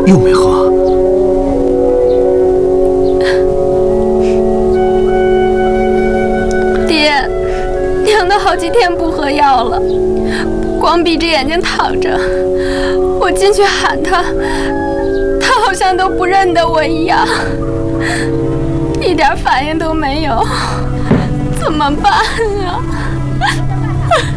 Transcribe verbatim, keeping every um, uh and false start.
又没喝。 爹，娘都好几天不喝药了，光闭着眼睛躺着。我进去喊他，他好像都不认得我一样，一点反应都没有，怎么办啊？